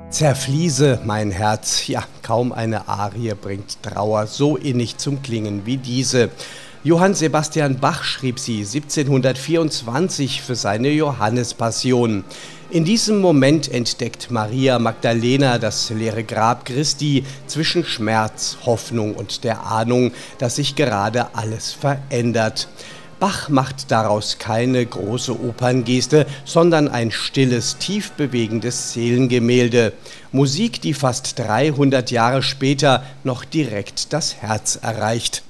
Zerfließe mein Herz, ja, kaum eine Arie bringt Trauer so innig zum Klingen wie diese. Johann Sebastian Bach schrieb sie 1724 für seine Johannespassion. In diesem Moment entdeckt Maria Magdalena das leere Grab Christi zwischen Schmerz, Hoffnung und der Ahnung, dass sich gerade alles verändert. Bach macht daraus keine große Operngeste, sondern ein stilles, tief bewegendes Seelengemälde. Musik, die fast 300 Jahre später noch direkt das Herz erreicht.